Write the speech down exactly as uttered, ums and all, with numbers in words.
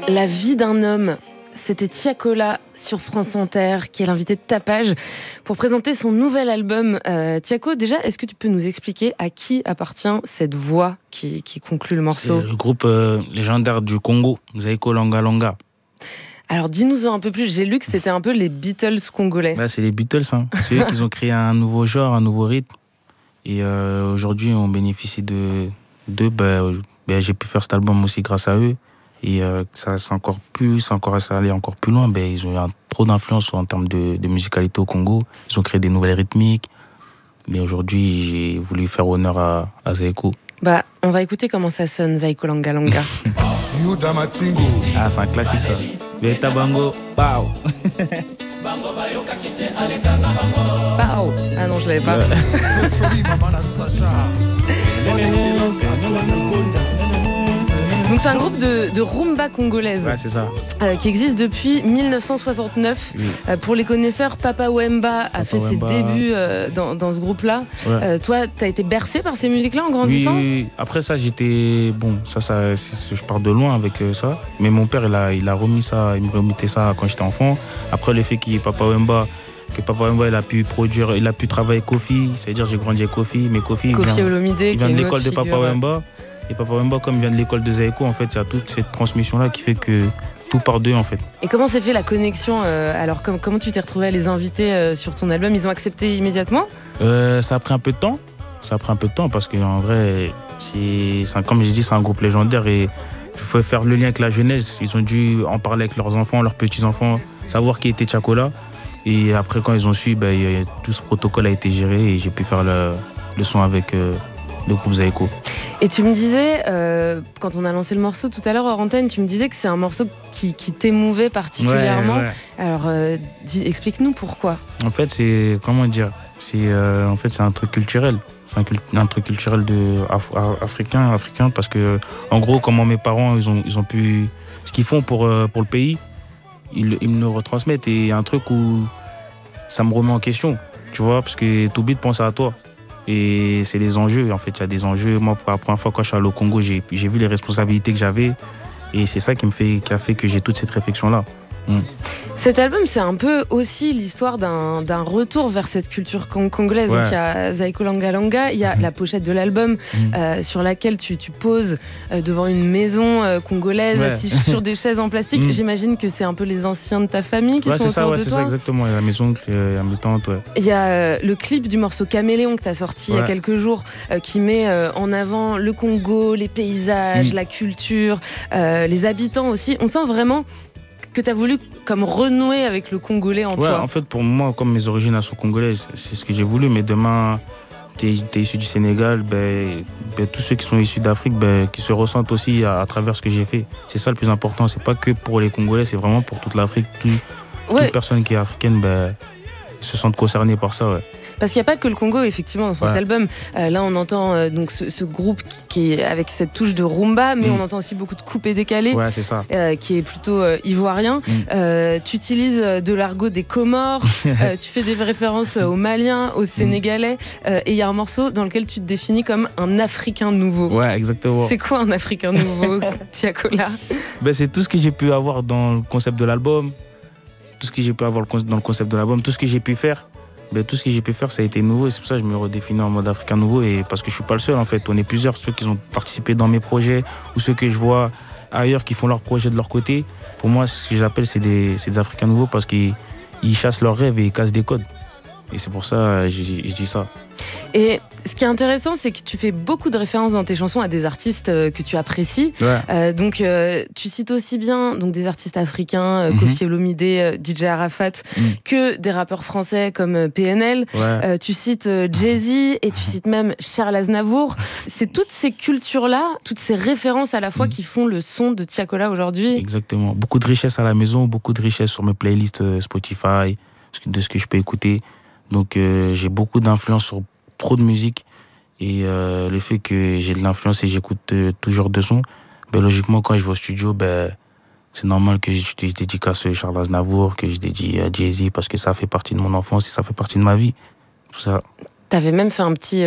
La vie d'un homme, c'était Tiakola sur France Inter, qui est l'invité de Tapage, pour présenter son nouvel album. Euh, Tiako, déjà, est-ce que tu peux nous expliquer à qui appartient cette voix qui, qui conclut le morceau ? C'est le groupe euh, légendaire du Congo, Zaiko Langa Langa. Alors dis-nous-en un peu plus, j'ai lu que c'était un peu les Beatles congolais. Là, c'est les Beatles, hein. C'est eux qui ont créé un nouveau genre, un nouveau rythme. Et euh, aujourd'hui, on bénéficie de d'eux. Bah, bah, j'ai pu faire cet album aussi grâce à eux. Et euh, ça, c'est encore plus, encore, ça allait encore plus loin. Ben, ils ont eu un, trop d'influence en termes de, de musicalité au Congo. Ils ont créé des nouvelles rythmiques. Mais aujourd'hui, j'ai voulu faire honneur à, à Zaiko. Bah, on va écouter comment ça sonne, Zaiko Langa Langa. Ah, c'est un classique, ça. Beta Bango, pow. Pow. Ah non, je l'avais pas. Donc c'est un groupe de, de rumba congolaise. Ouais, c'est ça. Euh, qui existe depuis dix-neuf cent soixante-neuf. Oui. Euh, pour les connaisseurs, Papa Wemba a Papa fait Wemba. ses débuts euh, dans, dans ce groupe-là. Ouais. Euh, toi, t'as été bercé par ces musiques-là en Oui, grandissant ? oui, oui. Après ça, j'étais... Bon, ça, ça c'est- je pars de loin avec euh, ça. Mais mon père, il a, il a remis ça, il me remettait ça quand j'étais enfant. Après, le fait qu'il y ait Papa Wemba, que Papa Wemba, il a pu produire, il a pu travailler avec Kofi. C'est-à-dire, j'ai grandi avec Kofi, mais Kofi, il Kofi vient, Olomide, il qui vient est de une l'école autre de Papa figure. Wemba. Et Papa Wemba, comme il vient de l'école de Zaiko, en fait, il y a toute cette transmission-là qui fait que tout part d'eux, en fait. Et comment s'est fait la connexion euh, Alors, com- comment tu t'es retrouvé à les inviter euh, sur ton album ? Ils ont accepté immédiatement ? Euh, ça a pris un peu de temps. Ça a pris un peu de temps parce qu'en vrai, c'est, c'est un- comme je dis, c'est un groupe légendaire et il faut faire le lien avec la jeunesse. Ils ont dû en parler avec leurs enfants, leurs petits-enfants, savoir qui était Tiakola. Et après, quand ils ont su, ben, y a- tout ce protocole a été géré et j'ai pu faire le, le son avec euh, le groupe Zaiko. Et tu me disais, euh, quand on a lancé le morceau tout à l'heure hors antenne, tu me disais que c'est un morceau qui, qui t'émouvait particulièrement. Ouais, ouais. Alors, euh, dis- explique-nous pourquoi. En fait, c'est, comment dire, c'est, euh, en fait, c'est un truc culturel. C'est un, cul- un truc culturel de, af- a- africain, africain, parce que, en gros, comment mes parents, ils ont, ils ont pu, ce qu'ils font pour, euh, pour le pays, ils, ils me le retransmettent. Et il y a un truc où ça me remet en question, tu vois, parce que tout bite pense à toi. Et c'est les enjeux, en fait, il y a des enjeux. Moi, pour la première fois, quand je suis allé au Congo, j'ai, j'ai vu les responsabilités que j'avais. Et c'est ça qui, me fait, qui a fait que j'ai toute cette réflexion-là. Mm. Cet album, c'est un peu aussi l'histoire d'un, d'un retour vers cette culture cong- congolaise. Ouais. Donc, il y a Zaiko Langa Langa, il y a Mhm. la pochette de l'album Mhm. euh, sur laquelle tu, tu poses euh, devant une maison euh, congolaise, Ouais. assis sur des chaises en plastique. Mhm. J'imagine que c'est un peu les anciens de ta famille qui Ouais, sont c'est autour ça, ouais, de c'est toi. ça, exactement. Il y a la maison, il y a mes tantes, ouais. Il y a euh, le clip du morceau Caméléon que tu as sorti il y a Ouais. quelques jours euh, qui met euh, en avant le Congo, les paysages, Mm. la culture, euh, les habitants aussi. On sent vraiment que tu as voulu comme renouer avec le Congolais en Ouais, toi. en fait, pour moi, comme mes origines elles sont congolaises, c'est ce que j'ai voulu. Mais demain, t'es es issu du Sénégal, ben, ben, tous ceux qui sont issus d'Afrique, ben, qui se ressentent aussi à, à travers ce que j'ai fait. C'est ça le plus important. C'est pas que pour les Congolais, c'est vraiment pour toute l'Afrique. Tout, Ouais, Toute personne qui est africaine, ben, se sent concernée par ça. Ouais. parce qu'il n'y a pas que le Congo, effectivement, dans cet Ouais. album. Euh, là, on entend euh, donc ce, ce groupe qui, qui est avec cette touche de rumba, mais Mm. on entend aussi beaucoup de coupés décalés. Ouais, c'est ça. Euh, qui est plutôt euh, ivoirien. Mm. Euh, tu utilises euh, de l'argot des Comores, euh, tu fais des références euh, aux Maliens, aux Sénégalais, euh, et il y a un morceau dans lequel tu te définis comme un Africain nouveau. Ouais, exactement. C'est quoi un Africain nouveau, Tiakola ? Ben, c'est tout ce que j'ai pu avoir dans le concept de l'album, tout ce que j'ai pu avoir le con- dans le concept de l'album, tout ce que j'ai pu faire. Ben, tout ce que j'ai pu faire, ça a été nouveau. Et c'est pour ça que je me redéfinis en mode africain nouveau. Et parce que je suis pas le seul, en fait. On est plusieurs, ceux qui ont participé dans mes projets ou ceux que je vois ailleurs qui font leurs projets de leur côté. Pour moi, ce que j'appelle, c'est des, c'est des africains nouveaux parce qu'ils ils chassent leurs rêves et ils cassent des codes. Et c'est pour ça que je je dis ça. Et ce qui est intéressant, c'est que tu fais beaucoup de références dans tes chansons à des artistes euh, que tu apprécies. Ouais. Euh, donc, euh, tu cites aussi bien donc, des artistes africains, euh, Mhm. Kofi Olomide, euh, D J Arafat, Mhm. que des rappeurs français comme euh, P N L. Ouais. Euh, tu cites euh, Jay-Z et tu cites même Charles Aznavour. C'est toutes ces cultures-là, toutes ces références à la fois Mhm. qui font le son de Tiakola aujourd'hui. Exactement. Beaucoup de richesse à la maison, beaucoup de richesse sur mes playlists euh, Spotify, ce que- de ce que je peux écouter. Donc euh, j'ai beaucoup d'influence sur trop de musique. Et euh, le fait que j'ai de l'influence et j'écoute euh, toujours de sons, ben, logiquement, quand je vais au studio, ben, c'est normal que je, je dédicace Charles Aznavour, que je dédie à Jay-Z, parce que ça fait partie de mon enfance et ça fait partie de ma vie. Tout ça. T'avais même fait un petit